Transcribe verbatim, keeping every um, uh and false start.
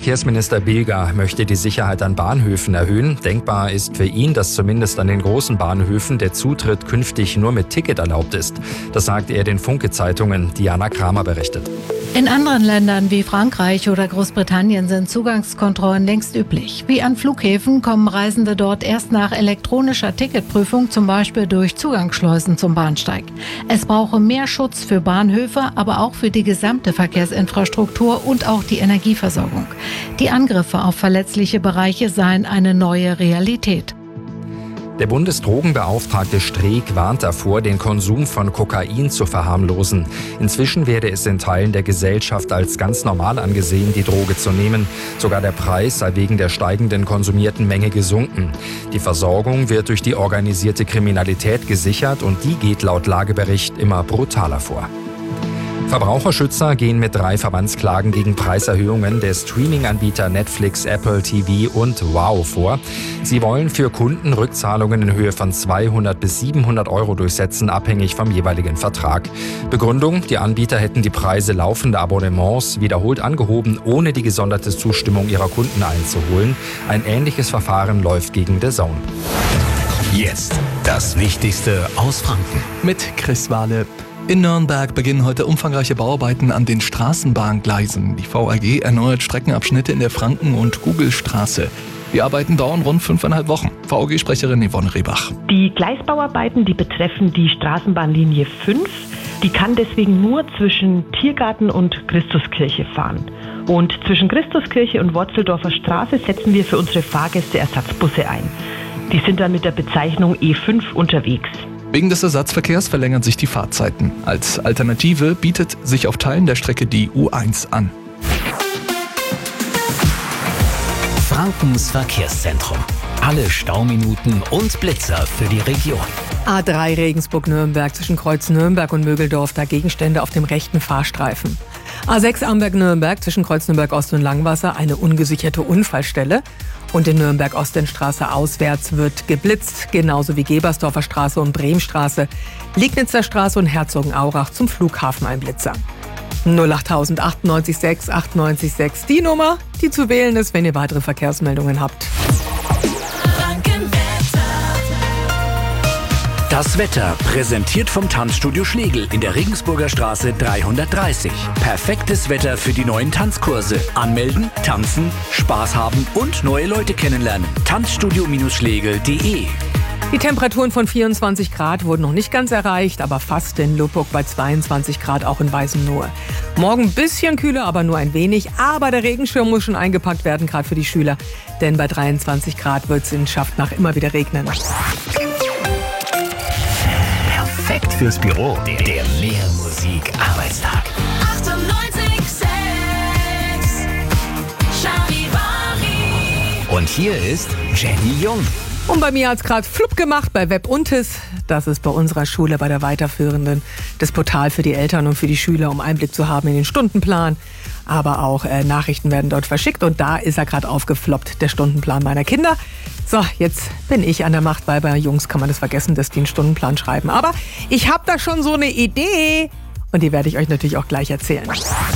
Verkehrsminister Bilger möchte die Sicherheit an Bahnhöfen erhöhen. Denkbar ist für ihn, dass zumindest an den großen Bahnhöfen der Zutritt künftig nur mit Ticket erlaubt ist. Das sagt er den Funke-Zeitungen. Diana Kramer berichtet. In anderen Ländern wie Frankreich oder Großbritannien sind Zugangskontrollen längst üblich. Wie an Flughäfen kommen Reisende dort erst nach elektronischer Ticketprüfung, zum Beispiel durch Zugangsschleusen zum Bahnsteig. Es brauche mehr Schutz für Bahnhöfe, aber auch für die gesamte Verkehrsinfrastruktur und auch die Energieversorgung. Die Angriffe auf verletzliche Bereiche seien eine neue Realität. Der Bundesdrogenbeauftragte Streeck warnt davor, den Konsum von Kokain zu verharmlosen. Inzwischen werde es in Teilen der Gesellschaft als ganz normal angesehen, die Droge zu nehmen. Sogar der Preis sei wegen der steigenden konsumierten Menge gesunken. Die Versorgung wird durch die organisierte Kriminalität gesichert und die geht laut Lagebericht immer brutaler vor. Verbraucherschützer gehen mit drei Verbandsklagen gegen Preiserhöhungen der Streaming-Anbieter Netflix, Apple T V und Wow vor. Sie wollen für Kunden Rückzahlungen in Höhe von zweihundert bis siebenhundert Euro durchsetzen, abhängig vom jeweiligen Vertrag. Begründung: Die Anbieter hätten die Preise laufender Abonnements wiederholt angehoben, ohne die gesonderte Zustimmung ihrer Kunden einzuholen. Ein ähnliches Verfahren läuft gegen D A Z N. Jetzt das Wichtigste aus Franken. Mit Chris Wahle. In Nürnberg beginnen heute umfangreiche Bauarbeiten an den Straßenbahngleisen. Die V A G erneuert Streckenabschnitte in der Franken- und Kugelstraße. Die Arbeiten dauern rund fünfeinhalb Wochen. V A G-Sprecherin Yvonne Rehbach. Die Gleisbauarbeiten, die betreffen die Straßenbahnlinie fünf. Die kann deswegen nur zwischen Tiergarten und Christuskirche fahren. Und zwischen Christuskirche und Worzeldorfer Straße setzen wir für unsere Fahrgäste Ersatzbusse ein. Die sind dann mit der Bezeichnung E fünf unterwegs. Wegen des Ersatzverkehrs verlängern sich die Fahrzeiten. Als Alternative bietet sich auf Teilen der Strecke die U eins an. Frankens Verkehrszentrum. Alle Stauminuten und Blitzer für die Region. A drei Regensburg-Nürnberg zwischen Kreuz Nürnberg und Mögeldorf, da Gegenstände auf dem rechten Fahrstreifen. A sechs Amberg-Nürnberg zwischen Kreuz Nürnberg-Ost und Langwasser, eine ungesicherte Unfallstelle. Und in Nürnberg-Ostenstraße auswärts wird geblitzt, genauso wie Gebersdorfer Straße und Bremstraße, Liegnitzer Straße und Herzogenaurach zum Flughafen ein Blitzer. null acht tausend achtundneunzig sechs achtundneunzig sechs, die Nummer, die zu wählen ist, wenn ihr weitere Verkehrsmeldungen habt. Das Wetter, präsentiert vom Tanzstudio Schlegel in der Regensburger Straße dreihundertdreißig. Perfektes Wetter für die neuen Tanzkurse. Anmelden, tanzen, Spaß haben und neue Leute kennenlernen. Tanzstudio Schlegel punkt de. Die Temperaturen von vierundzwanzig Grad wurden noch nicht ganz erreicht, aber fast in Lubbock bei zweiundzwanzig Grad, auch in Weißenlohe. Morgen ein bisschen kühler, aber nur ein wenig. Aber der Regenschirm muss schon eingepackt werden, gerade für die Schüler. Denn bei dreiundzwanzig Grad wird es in Schaffnach immer wieder regnen. Perfekt fürs Büro. Der Mehrmusik-Arbeitstag. achtundneunzig sechs Charivari. Und hier ist Jenny Jung. Und bei mir hat es gerade flupp gemacht bei Web Untis. Das ist bei unserer Schule, bei der weiterführenden, das Portal für die Eltern und für die Schüler, um Einblick zu haben in den Stundenplan. Aber auch äh, Nachrichten werden dort verschickt und da ist er gerade aufgefloppt, der Stundenplan meiner Kinder. So, jetzt bin ich an der Macht, weil bei Jungs kann man das vergessen, dass die einen Stundenplan schreiben. Aber ich habe da schon so eine Idee und die werde ich euch natürlich auch gleich erzählen.